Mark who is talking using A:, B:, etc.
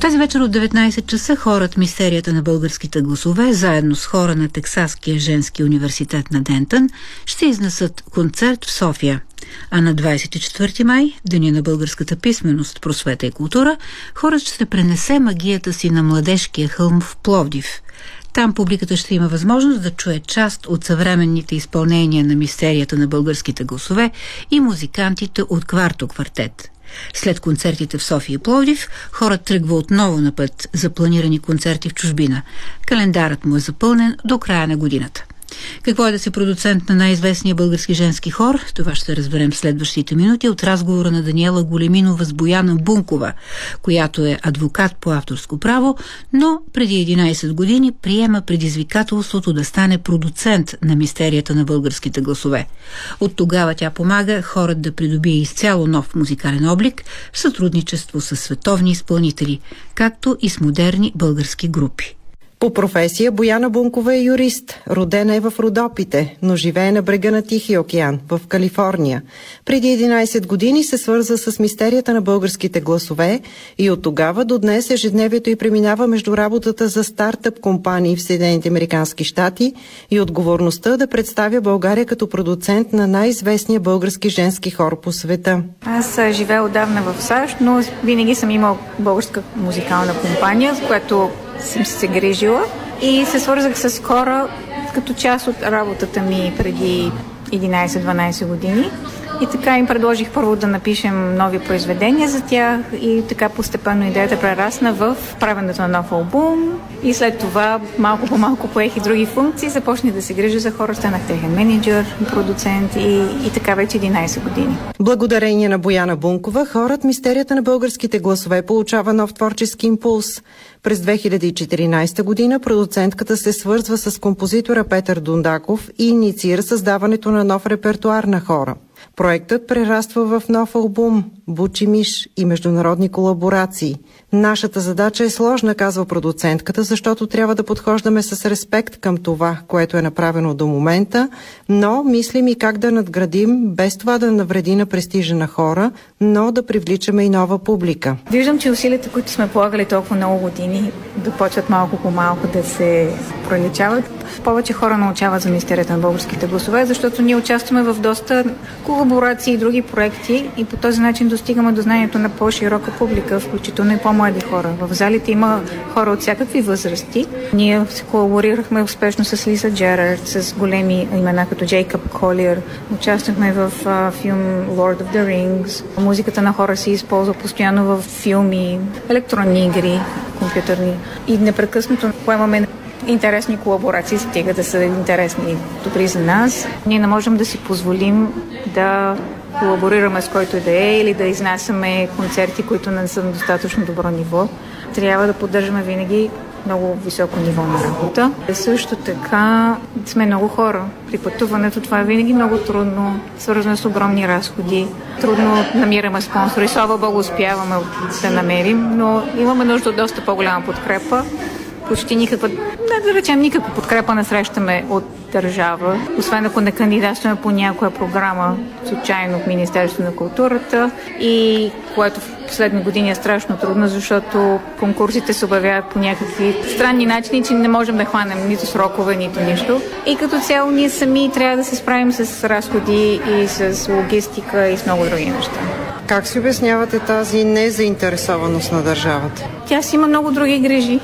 A: Тази вечер от 19 часа хорът Мистерията на българските гласове, заедно с хора на Тексаския женски университет на Дентън, ще изнесат концерт в София. А на 24 май, Деня на българската писменост, просвета и култура, хорът ще пренесе магията си на Младежкия хълм в Пловдив. Там публиката ще има възможност да чуе част от съвременните изпълнения на Мистерията на българските гласове и музикантите от Кварто квартет. След концертите в София и Пловдив, хорът тръгва отново на път за планирани концерти в чужбина. Календарът му е запълнен до края на годината. Какво е да си продуцент на най-известния български женски хор? Това ще разберем в следващите минути от разговора на Даниела Големинова с Бояна Бункова, която е адвокат по авторско право, но преди 11 години приема предизвикателството да стане продуцент на Мистерията на българските гласове. От тогава тя помага хорът да придобие изцяло нов музикален облик в сътрудничество с световни изпълнители, както и с модерни български групи.
B: По професия Бояна Бункова е юрист. Родена е в Родопите, но живее на брега на Тихия океан, в Калифорния. Преди 11 години се свърза с Мистерията на българските гласове и от тогава до днес ежедневието й преминава между работата за стартъп компании в Съединените американски щати и отговорността да представя България като продуцент на най-известния български женски хор по света.
C: Аз живея отдавна в САЩ, но винаги съм имал българска музикална компания, с която съм се грижила и се свързах с хора като част от работата ми преди 11-12 години. И така им предложих първо да напишем нови произведения за тях и така постепенно идеята прерасна в правенето на нов албум и след това малко по малко поех и други функции, започнах да се грижа за хора, станах техен менеджер, продуцент и така вече 11 години.
B: Благодарение на Бояна Бункова, хорът Мистерията на българските гласове получава нов творчески импулс. През 2014 година продуцентката се свързва с композитора Петър Дундаков и инициира създаването на нов репертуар на хора. Проектът прераства в нов албум, Бучи миш и международни колаборации. Нашата задача е сложна, казва продуцентката, защото трябва да подхождаме с респект към това, което е направено до момента, но мислим и как да надградим, без това да навреди на престижа на хора, но да привличаме и нова публика.
C: Виждам, че усилията, които сме полагали толкова много години, да почват малко по малко да се проличават. Повече хора научават за Мистерията на българските гласове, защото ние участваме в доста колаборации и други проекти и по този начин достигаме до знанието на по-широка публика, включително и по-млади хора. В залите има хора от всякакви възрасти. Ние се колаборирахме успешно с Лиза Джерард, с големи имена като Джейкъб Колиер. Участвахме в филм Lord of the Rings. Музиката на хора се използва постоянно в филми, електронни игри, компютърни. И непрекъснато поемаме интересни колаборации, стига да са интересни и добри за нас. Ние не можем да си позволим да колаборираме с който и да е или да изнасяме концерти, които не са на достатъчно добро ниво. Трябва да поддържаме винаги много високо ниво на работа. Също така сме много хора. При пътуването това е винаги много трудно, свързано с огромни разходи. Трудно намираме спонсори. Слава Богу, успяваме да намерим, но имаме нужда от доста по-голяма подкрепа. Почти никаква, да речем, никаква подкрепа не срещаме от държава, освен ако не кандидатстваме по някоя програма, случайно от Министерството на културата, и което в последни години е страшно трудно, защото конкурсите се обявяват по някакви странни начини, че не можем да хванем нито срокове, нито нищо. И като цяло ние сами трябва да се справим с разходи и с логистика и с много други неща.
B: Как си обяснявате тази незаинтересованост на държавата?
C: Тя си има много други грижи.